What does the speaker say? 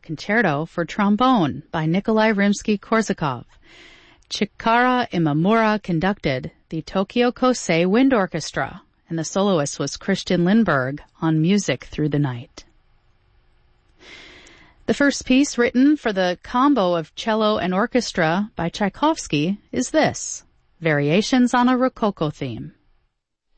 Concerto for Trombone by Nikolai Rimsky-Korsakov. Chikara Imamura conducted the Tokyo Kosei Wind Orchestra, and the soloist was Christian Lindberg on Music Through the Night. The first piece written for the combo of cello and orchestra by Tchaikovsky is this, Variations on a Rococo Theme.